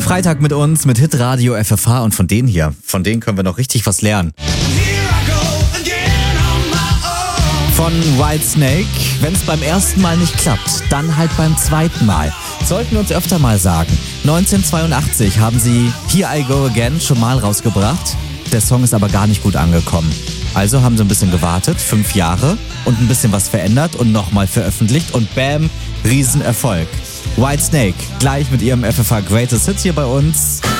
Freitag mit uns, mit Hitradio FFH und von denen können wir noch richtig was lernen. Von Whitesnake, wenn es beim ersten Mal nicht klappt, dann halt beim zweiten Mal. Sollten wir uns öfter mal sagen. 1982 haben sie Here I Go Again schon mal rausgebracht. Der Song ist aber gar nicht gut angekommen. Also haben sie ein bisschen gewartet, 5 Jahre und ein bisschen was verändert und nochmal veröffentlicht und bam, Riesenerfolg. Whitesnake, gleich mit ihrem FFH Greatest Hits hier bei uns.